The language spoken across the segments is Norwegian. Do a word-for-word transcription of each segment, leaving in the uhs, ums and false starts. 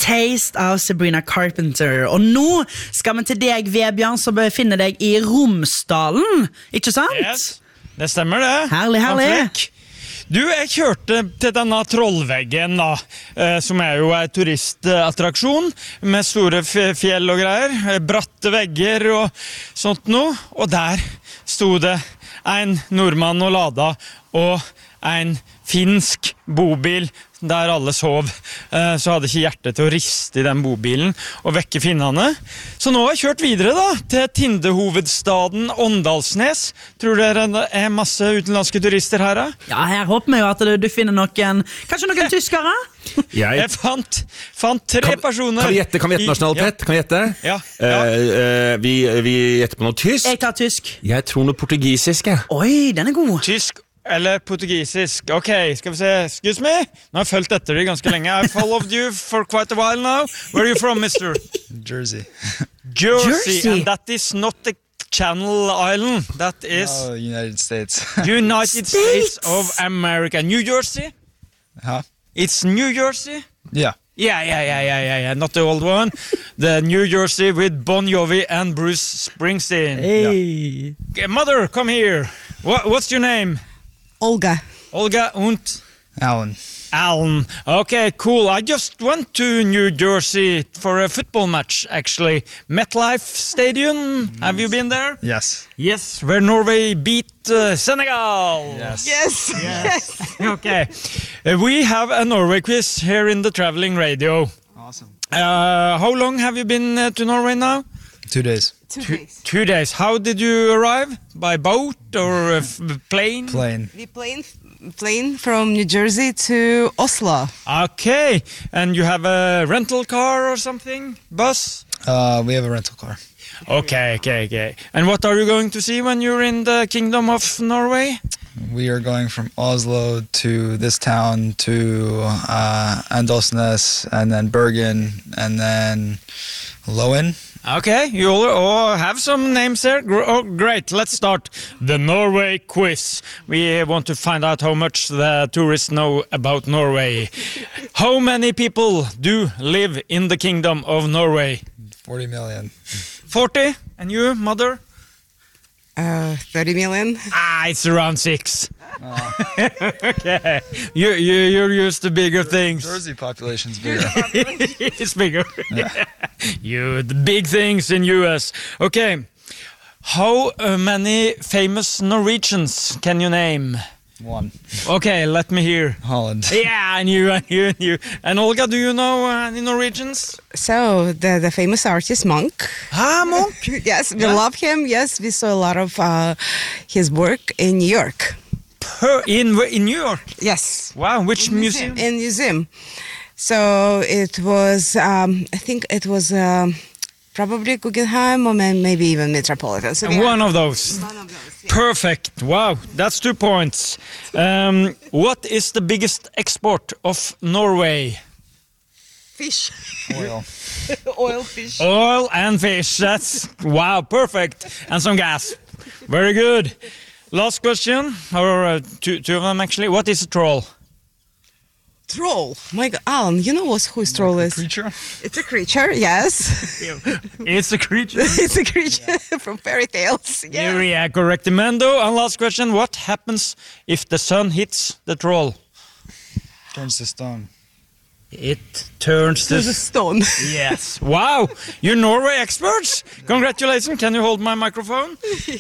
Taste av Sabrina Carpenter. Og nå skal vi til deg, Vebjørn, som befinner deg i Romsdalen. Ikke sant? Yes, det stemmer det. Herlig, herlig. Du, jeg kjørte til denne trollveggen da, eh, som er jo en turistattraksjon med store fjell og greier, bratte vegger og sånt noe. Og der stod det en nordmann og lada, og en finsk bobil der alle sov. Eh, så hadde ikke hjertet til å riste i den bobilen og vekke finnene. Så nå har jeg kjørt videre da, til Tindehovedstaden Åndalsnes. Tror dere det er masse utenlandske turister her? Da? Ja, her håper vi jo at du, du finner noen, kanskje noen tyskere? Jeg, jeg fant, fant tre kan, personer. Kan vi gjette, kan vi gjette nasjonalitet? Ja. Kan vi gjette? Ja. ja. Uh, uh, vi, vi gjetter på noe tysk. Jeg tar tysk. Jeg tror noe portugisisk. Jeg. Oi, den er god. Tysk eller portugisisk. Ok, skal vi se. Excuse me? Nå har jeg følt etter det ganske lenge. I've followed you for quite a while now. Where are you from, mister? Jersey. Jersey. Jersey. And that is not the Channel Island. That is No, United States. United States. States of America. New Jersey? Huh? It's New Jersey? Yeah. Yeah, yeah, yeah, yeah, yeah, yeah. Not the old one. The New Jersey with Bon Jovi and Bruce Springsteen. Hey. Okay, mother, come here. What, what's your name? Olga. Olga und Alan. Alan. Okay, cool. I just went to New Jersey for a football match, actually. MetLife Stadium. Mm. Have you been there? Yes. Yes, where Norway beat uh, Senegal. Yes. Yes. Yes. Okay. Uh, we have a Norway quiz here in the Traveling Radio. Awesome. Uh, how long have you been uh, to Norway now? Two days. Two, Two, days. two days. How did you arrive? By boat or a f- plane? Plane. We plane plane from New Jersey to Oslo. Okay. And you have a rental car or something? Bus? Uh, we have a rental car. Okay, okay, okay. And what are you going to see when you're in the Kingdom of Norway? We are going from Oslo to this town to uh, Andosnes, and then Bergen, and then Loen. Okay, you all oh, have some names there. Gr- oh, great. Let's start the Norway quiz. We want to find out how much the tourists know about Norway. How many people do live in the Kingdom of Norway? Forty million. forty? And you, mother? Uh, thirty million. Ah, it's around six. Okay. You, you, you're used to bigger things. Jersey population's bigger. It's bigger. Yeah. You, the big things in U S. Okay. How uh, many famous Norwegians can you name? One. Okay, let me hear. Holland. Yeah, I knew, I knew, I knew. And Olga, do you know uh, any Norwegians? So the the famous artist Monk. Ah, Monk. Yes, we Yeah. love him. Yes, we saw a lot of uh, his work in New York. Per, in, in New York? Yes. Wow, which museum? In museum. So it was, um, I think it was um, probably Guggenheim or may- maybe even Metropolitan. So we One are- of those. One of those. Yeah. Perfect. Wow, that's two points. Um, what is the biggest export of Norway? Fish. Oil. Oil fish. Oil and fish. That's wow, perfect. And some gas. Very good. Last question, or uh, two, two of them actually. What is a troll? Troll. My God, Alan, you know what who is troll is? Creature. It's a creature. Yes. It's a creature. It's a creature from fairy tales. Yeah, yeah, correct. Mendo. And last question, what happens if the sun hits the troll? Turns to stone. It turns To the the... stone. Yes. Wow, you're Norway experts. Congratulations. Can you hold my microphone?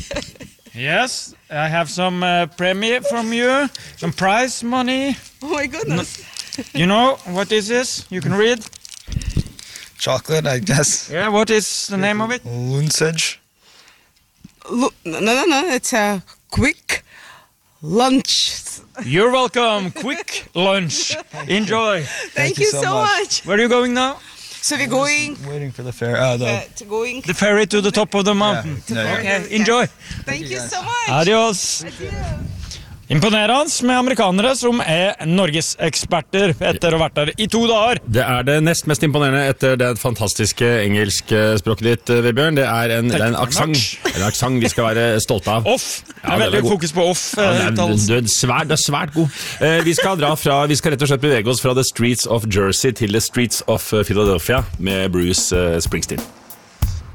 Yes, I have some uh, premiere from you, some prize money. Oh my goodness. You know, what is this? You can read. Chocolate, I guess. Yeah, what is the name of it? Lunsage. Look, no, no, no. It's a quick lunch. You're welcome. Quick lunch. Enjoy. Thank, you you so so much. much. Where are you going now? So we're going. Waiting for the fair. Uh, the Uh, to going. The ferry to the top of the mountain. Yeah, yeah. Okay, enjoy. Thank you so much. Adios. Adieu. Imponerende med amerikanere som er norgeseksperter etter å ha vært der i to dager. Det er det nest mest imponerende etter det fantastiske engelskspråket ditt, Vebjørn. Det er en, det er en aksang. En aksang vi skal være stolte av. Off. Det er Ja, veldig god. fokus på off. Ja, eh, det er, tals. du er svært, du er svært god. Eh, vi skal dra fra, vi skal rett og slett bevege oss fra The Streets of Jersey til The Streets of Philadelphia med Bruce eh, Springsteen.